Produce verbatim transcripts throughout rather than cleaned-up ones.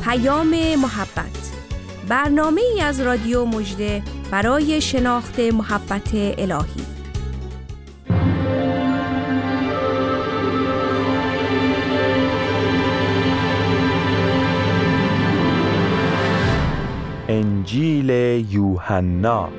پیام محبت، برنامه ای از رادیو مژده برای شناخت محبت الهی. انجیل یوحنا.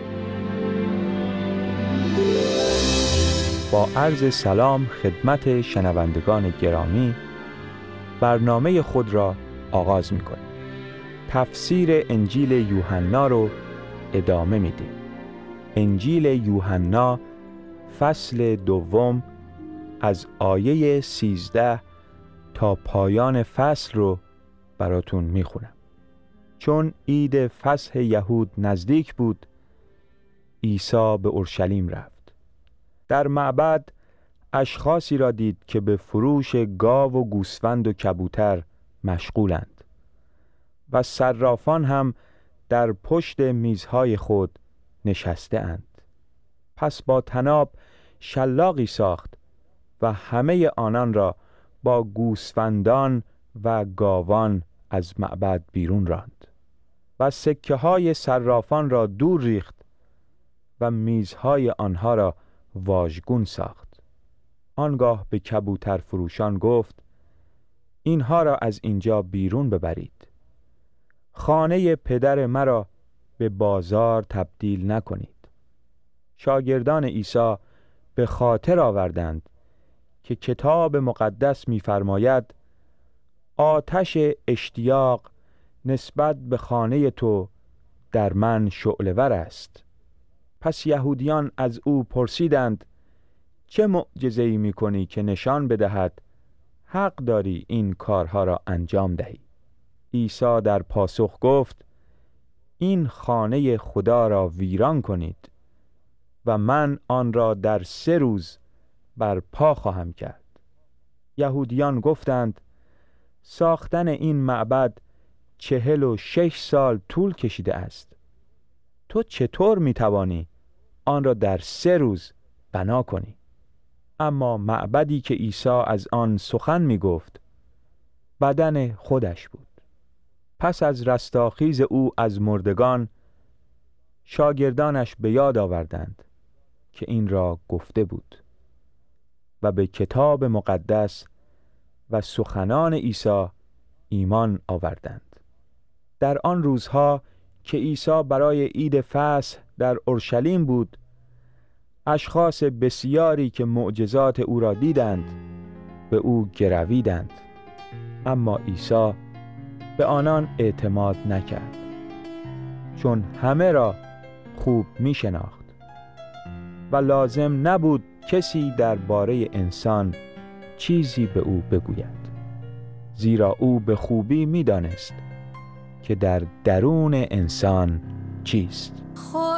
با عرض سلام خدمت شنوندگان گرامی، برنامه خود را آغاز می‌کنیم. تفسیر انجیل یوحنا رو ادامه میدیم. انجیل یوحنا فصل دوم از آیه سیزده تا پایان فصل رو براتون میخونم. چون عید فصح یهود نزدیک بود، عیسی به اورشلیم رفت. در معبد اشخاصی را دید که به فروش گاو و گوسفند و کبوتر مشغولند و صرافان هم در پشت میزهای خود نشسته اند. پس با طناب شلاقی ساخت و همه آنان را با گوسفندان و گاوان از معبد بیرون راند و سکه های صرافان را دور ریخت و میزهای آنها را واژگون ساخت. آنگاه به کبوتر فروشان گفت: اینها را از اینجا بیرون ببرید. خانه پدر مرا به بازار تبدیل نکنید. شاگردان عیسی به خاطر آوردند که کتاب مقدس می‌فرماید آتش اشتیاق نسبت به خانه تو در من شعله‌ور است. پس یهودیان از او پرسیدند: چه معجزه‌ای می‌کنی که نشان بدهد حق داری این کارها را انجام دهی؟ عیسی در پاسخ گفت: این خانه خدا را ویران کنید و من آن را در سه روز برپا خواهم کرد. یهودیان گفتند: ساختن این معبد چهل و شش سال طول کشیده است. تو چطور میتوانی آن را در سه روز بنا کنی؟ اما معبدی که عیسی از آن سخن میگفت بدن خودش بود. پس از رستاخیز او از مردگان، شاگردانش به یاد آوردند که این را گفته بود و به کتاب مقدس و سخنان عیسی ایمان آوردند. در آن روزها که عیسی برای عید فصح در اورشلیم بود، اشخاص بسیاری که معجزات او را دیدند به او گرویدند، اما عیسی به آنان اعتماد نکرد، چون همه را خوب می شناخت و لازم نبود کسی درباره انسان چیزی به او بگوید، زیرا او به خوبی می دانست که در درون انسان چیست.